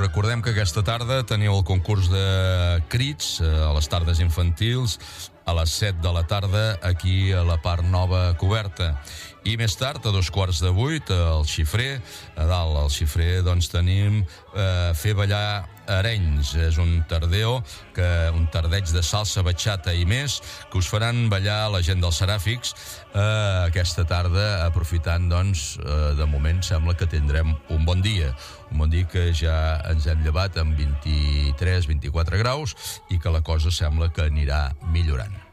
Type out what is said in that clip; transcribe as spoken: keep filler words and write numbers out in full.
recordem que aquesta tarda teniu el concurs de crits a les tardes infantils a les set de la tarda aquí a la part nova coberta. I més tard, a dos quarts de vuit, al Xifrer, a dalt al Xifrer, doncs tenim eh, Fer ballar Arenys. És un tardeo, que, un tardeig de salsa, batxata i més, que us faran ballar la gent dels Seràfics eh, aquesta tarda, aprofitant, doncs, eh, de moment sembla que tindrem un bon dia. Un bon dia que ja ens hem llevat amb vint-i-tres vint-i-quatre graus i que la cosa sembla que anirà millorant.